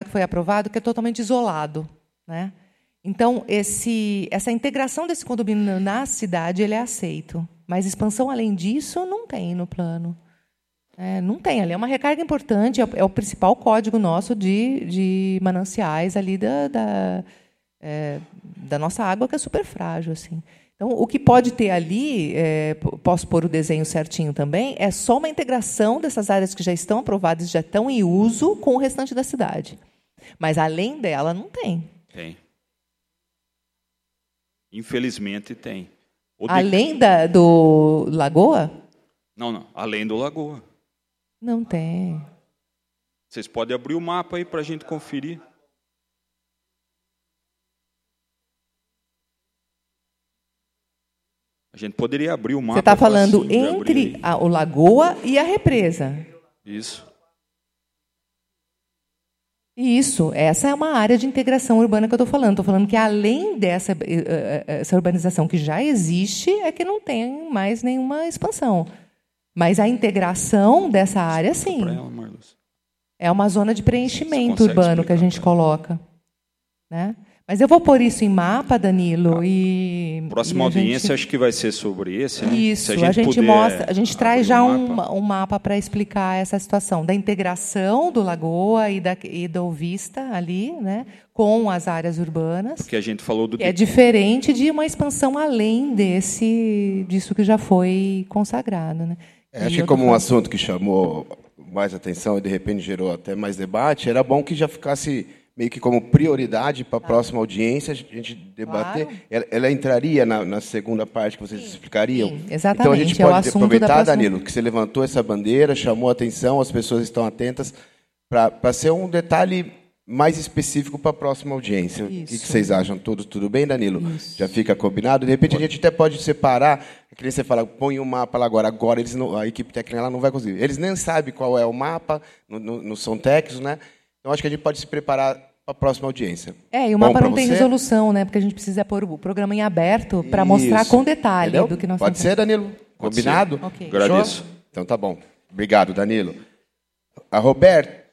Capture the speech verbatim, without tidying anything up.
que foi aprovado, que é totalmente isolado, né? Então, esse, essa integração desse condomínio na cidade ele é aceito. Mas expansão, além disso, não tem no plano. É, não tem. Ali é uma recarga importante, é o, é o principal código nosso de, de mananciais ali da, da, é, da nossa água, que é super frágil. Assim. Então, o que pode ter ali, é, posso pôr o desenho certinho também, é só uma integração dessas áreas que já estão aprovadas, já estão em uso, com o restante da cidade. Mas, além dela, não tem. Tem. Infelizmente, tem. O além de... da, do Lagoa? Não, não. Além do Lagoa. Não tem. Vocês podem abrir o mapa aí para a gente conferir. A gente poderia abrir o mapa. Você está falando assim, entre a, o Lagoa e a represa. Isso. Isso, essa é uma área de integração urbana que eu estou falando. Estou falando que, além dessa essa urbanização que já existe, é que não tem mais nenhuma expansão. Mas a integração dessa área, sim. É uma zona de preenchimento urbano que a gente coloca. Né? Mas eu vou pôr isso em mapa, Danilo. E, próxima e audiência, gente... acho que vai ser sobre esse. Né? Isso, Se a gente, a gente, mostra, a gente traz já um um mapa, um mapa para explicar essa situação da integração do Lagoa e, da, e do Vista ali, né, com as áreas urbanas. Porque a gente falou do que é diferente de uma expansão além desse, disso que já foi consagrado. Né? É, acho que como um assunto que chamou mais atenção e, de repente, gerou até mais debate, era bom que já ficasse meio que como prioridade para a próxima audiência, a gente debater. Claro. Ela, ela entraria na, na segunda parte que vocês sim, explicariam? Sim, exatamente. Então, a gente é pode aproveitar, próxima... Danilo, que você levantou essa bandeira, chamou a atenção, as pessoas estão atentas, para ser um detalhe mais específico para a próxima audiência. Isso. O que, que vocês acham? Todos tudo bem, Danilo? Isso. Já fica combinado? De repente, a gente até pode separar, que nem você fala, põe um mapa lá agora. Agora, eles não, a equipe técnica lá não vai conseguir. Eles nem sabem qual é o mapa, não, não, não são técnicos, né? Então, acho que a gente pode se preparar para a próxima audiência. É, e o mapa não tem resolução, né? Porque a gente precisa pôr o programa em aberto para mostrar com detalhe. Entendeu? Do que nós Pode ser, Danilo? Combinado? Okay. Agradeço. Então, tá bom. Obrigado, Danilo. A Roberta.